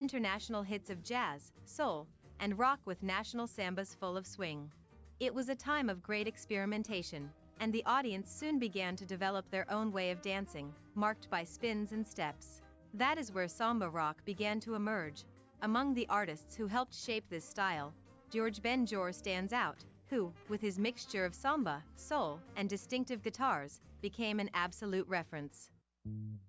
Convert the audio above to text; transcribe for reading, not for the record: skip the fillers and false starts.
international hits of jazz, soul, and rock with national sambas full of swing. It was a time of great experimentation, and the audience soon began to develop their own way of dancing, marked by spins and steps. That is where samba rock began to emerge. Among the artists who helped shape this style, George Ben-Jor stands out, who, with his mixture of samba, soul, and distinctive guitars, became an absolute reference.